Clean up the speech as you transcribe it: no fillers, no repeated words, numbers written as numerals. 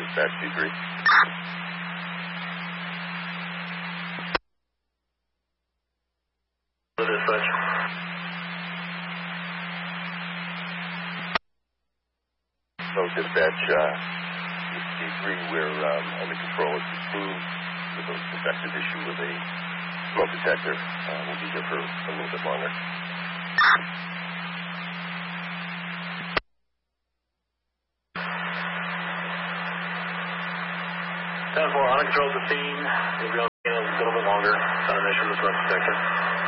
dispatch D3. Dispatch. So dispatch, D3, we're under control of the scene with a suspected issue with a smoke detector. We'll be here for a little bit longer. 10-4, under control of the scene. We'll be on a little bit longer. Not an issue with the smoke detector.